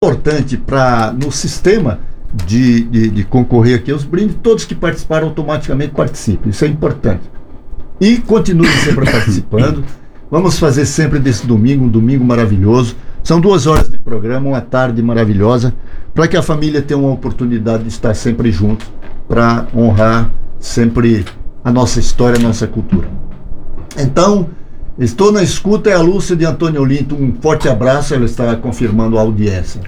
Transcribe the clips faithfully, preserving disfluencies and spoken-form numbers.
importante para no sistema de, de, de concorrer aqui aos brindes, todos que participaram automaticamente participem. Isso é importante. E continue sempre participando. Vamos fazer sempre desse domingo um domingo maravilhoso. São duas horas de programa, uma tarde maravilhosa, para que a família tenha uma oportunidade de estar sempre junto, para honrar sempre a nossa história, a nossa cultura. Então, estou na escuta, é a Lúcia de Antônio Olinto, um forte abraço, ela está confirmando a audiência.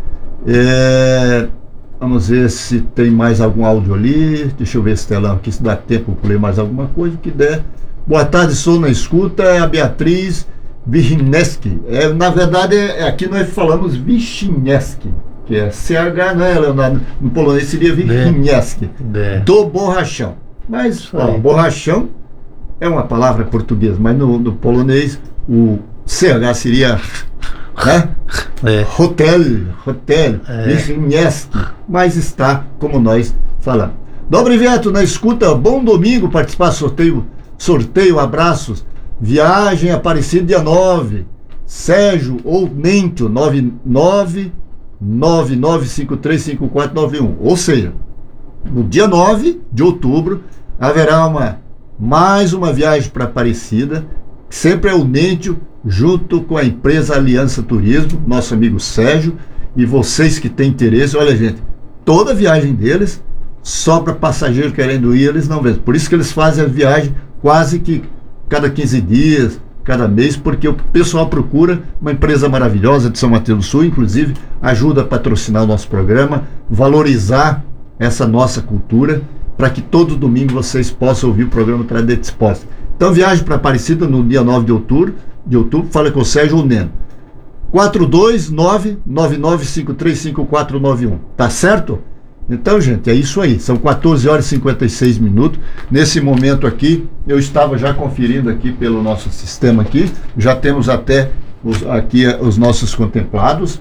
É, vamos ver se tem mais algum áudio ali, deixa eu ver se tem lá, aqui, se dá tempo para ler mais alguma coisa, o que der. Boa tarde, sou na escuta, é a Beatriz Vichineski. É, na verdade, é, aqui nós falamos Vichineski, que é C H, né, Leonardo? No polonês seria Vichineski, do borrachão. Mas, ó, borrachão é uma palavra portuguesa, mas no, no polonês o C H seria, né? É. Hotel, hotel, é. Vichineski, mas está como nós falamos. Dobre Vieto, na escuta, bom domingo, participar sorteio, sorteio, abraços. Viagem Aparecida dia nove. Sérgio ou Mento nove nove nove nove cinco três cinco quatro nove um. Ou seja, no dia nove de outubro haverá uma mais uma viagem para Aparecida. Sempre é o Nêntio junto com a empresa Aliança Turismo, nosso amigo Sérgio, e vocês que têm interesse, olha gente, toda viagem deles só para passageiro querendo ir, eles não vêm. Por isso que eles fazem a viagem quase que cada quinze dias, cada mês, porque o pessoal procura uma empresa maravilhosa de São Mateus do Sul, inclusive ajuda a patrocinar o nosso programa, valorizar essa nossa cultura, para que todo domingo vocês possam ouvir o programa Tradição Esporte. Então viagem para Aparecida no dia nove de outubro, de outubro, fala com o Sérgio ou Neno. quatro dois nove nove nove cinco três cinco quatro nove um, tá certo? Então, gente, é isso aí. São quatorze horas e cinquenta e seis minutos. Nesse momento aqui, eu estava já conferindo aqui pelo nosso sistema aqui. Já temos até os, aqui os nossos contemplados.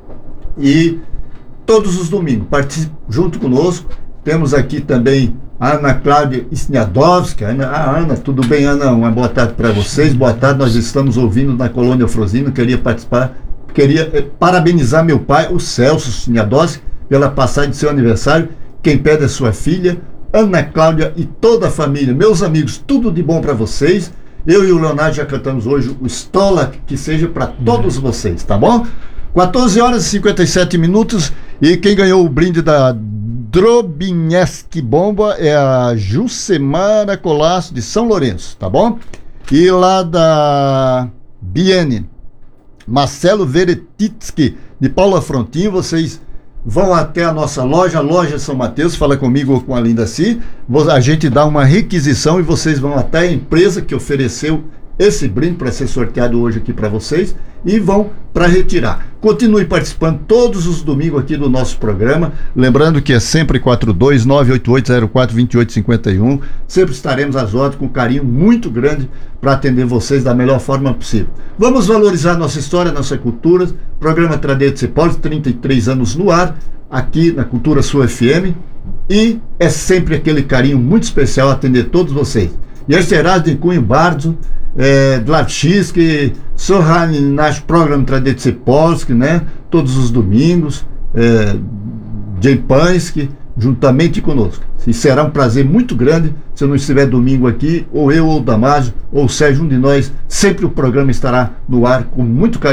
E todos os domingos, participe junto conosco. Temos aqui também a Ana Cláudia Sniadowska. Ana, ah, Ana, tudo bem, Ana? Uma boa tarde para vocês. Boa tarde, nós estamos ouvindo na Colônia Frosino. Queria participar, queria eh, parabenizar meu pai, o Celso Sniadowska, pela passagem de seu aniversário. Quem pede é sua filha, Ana Cláudia, e toda a família. Meus amigos, tudo de bom para vocês. Eu e o Leonardo já cantamos hoje o Stola, que seja para todos vocês, tá bom? quatorze horas e cinquenta e sete minutos, e quem ganhou o brinde da Drobinheski Bomba é a Jucemara Colasso de São Lourenço, tá bom? E lá da Biene, Marcelo Veretitsky de Paula Frontin, vocês vão até a nossa loja, a loja São Mateus, fala comigo ou com a Linda Si, a gente dá uma requisição e vocês vão até a empresa que ofereceu esse brinde para ser sorteado hoje aqui para vocês e vão para retirar. Continue participando todos os domingos aqui do nosso programa, lembrando que é sempre quatro dois nove oito oito zero quatro dois oito cinco um, sempre estaremos às ordens com carinho muito grande para atender vocês da melhor forma possível. Vamos valorizar nossa história, nossa cultura. Programa Tradição Esporte, trinta e três anos no ar, aqui na Cultura Sul F M, e é sempre aquele carinho muito especial atender todos vocês. E este é de Cunho Bardo, é, Dlaczewski, Sohani nasz program Tradição Esporte, né? Todos os domingos, é, Jay Pansky, juntamente conosco. E será um prazer muito grande se eu não estiver domingo aqui, ou eu, ou o Damásio, ou o Sérgio, um de nós, sempre o programa estará no ar com muito carinho.